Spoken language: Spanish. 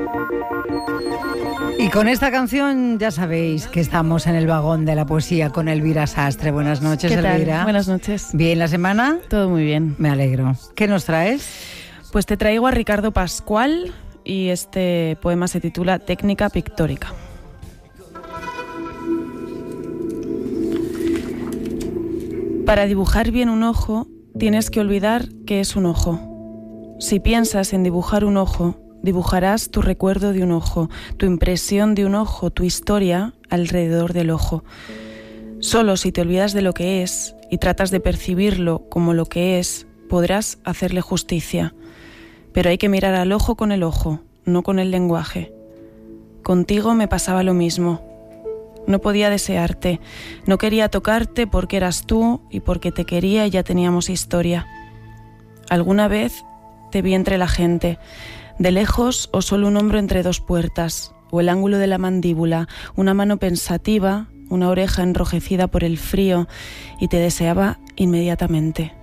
Y con esta canción ya sabéis que estamos en el vagón de la poesía con Elvira Sastre. Buenas noches, ¿Qué tal? Elvira. Buenas noches. ¿Bien la semana? Todo muy bien. Me alegro. ¿Qué nos traes? Pues te traigo a Ricardo Pascual y este poema se titula Técnica pictórica. Para dibujar bien un ojo, tienes que olvidar que es un ojo. Si piensas en dibujar un ojo, dibujarás tu recuerdo de un ojo, tu impresión de un ojo, tu historia alrededor del ojo. Solo si te olvidas de lo que es y tratas de percibirlo como lo que es, podrás hacerle justicia. Pero hay que mirar al ojo con el ojo, no con el lenguaje. Contigo me pasaba lo mismo. No podía desearte, no quería tocarte porque eras tú y porque te quería y ya teníamos historia. Alguna vez te vi entre la gente, de lejos o solo un hombro entre dos puertas, o el ángulo de la mandíbula, una mano pensativa, una oreja enrojecida por el frío, y te deseaba inmediatamente.